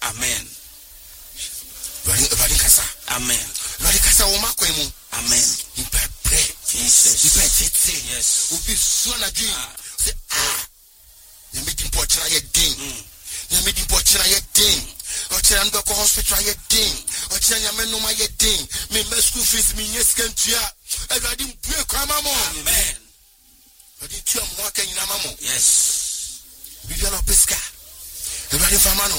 Amen. Everybody kasa. Amen. Everybody kasa woma kwemu. Amen. You pray. Jesus. You pray. Yes. Obi so na dream. Say you meet him pochra ye ding. You meet him pochra ye ding. Ocha ndo ko hospital ye ding. Ocha nyame no ma ye ding. Me school fees me yes can tua. Everybody pray kwa mamo. Amen. Odi tua mo aka nyina mamo. Yes. Bibiano pesca. Everybody famano.